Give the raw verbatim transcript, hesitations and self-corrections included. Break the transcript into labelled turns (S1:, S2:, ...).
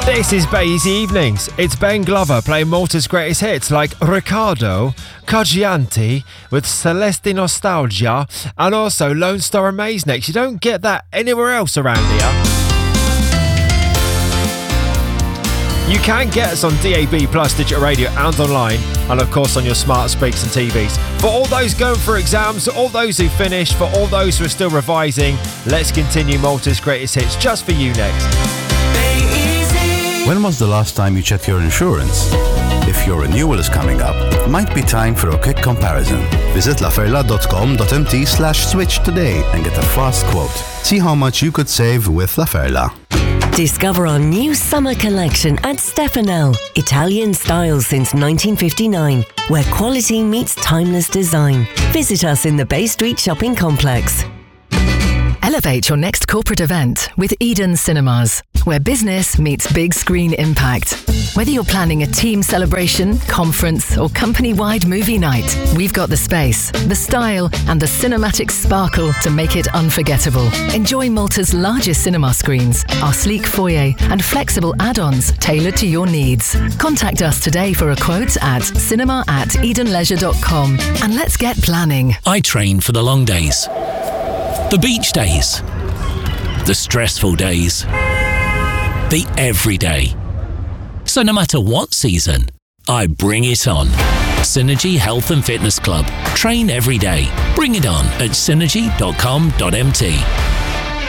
S1: This is Bazy Evenings. It's Ben Glover playing Malta's greatest hits like Riccardo, Coggianti with Celeste Nostalgia, and also Lone Star and Maze next. You don't get that anywhere else around here. You can get us on D A B Plus digital radio and online, and of course on your smart speakers and T Vs. For all those going for exams, all those who finished, for all those who are still revising, let's continue Malta's greatest hits just for you next.
S2: When was the last time you checked your insurance? If your renewal is coming up, it might be time for a quick comparison. Visit laferla.com.mt slash switch today and get a fast quote. See how much you could save with La Ferla.
S3: Discover our new summer collection at Stefanel. Italian style since nineteen fifty-nine, where quality meets timeless design. Visit us in the Bay Street Shopping Complex.
S4: Elevate your next corporate event with Eden Cinemas, where business meets big screen impact. Whether you're planning a team celebration, conference, or company-wide movie night, we've got the space, the style, and the cinematic sparkle to make it unforgettable. Enjoy Malta's largest cinema screens, our sleek foyer, and flexible add-ons tailored to your needs. Contact us today for a quote at cinema at eden leisure dot com, and let's get planning.
S5: I train for the long days, the beach days, the stressful days, the everyday. So no matter what season, I bring it on. Synergy Health and Fitness Club. Train every day. Bring it on at synergy dot com dot m t.